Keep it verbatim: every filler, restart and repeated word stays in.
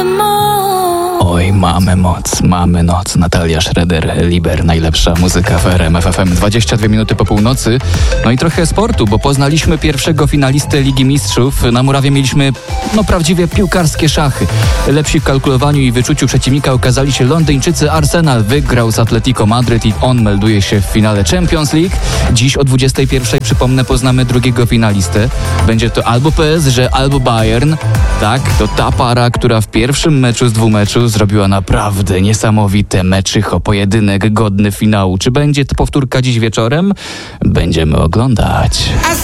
Oj, mamy moc, mamy noc. Natalia Schroeder, Liber, najlepsza muzyka w R M F F M. dwadzieścia dwie minuty po północy. No i trochę sportu, bo poznaliśmy pierwszego finalistę Ligi Mistrzów. Na murawie mieliśmy, no prawdziwie piłkarskie szachy. Lepsi w kalkulowaniu i wyczuciu przeciwnika okazali się Londyńczycy. Arsenal wygrał z Atletico Madryt i on melduje się w finale Champions League. Dziś o dwudziestej pierwszej, przypomnę, poznamy drugiego finalistę. Będzie to albo P S G, albo Bayern. Tak, to ta para, która w pierwszym meczu z dwóch meczów zrobiła naprawdę niesamowite meczycho, pojedynek godny finału. Czy będzie to powtórka dziś wieczorem? Będziemy oglądać.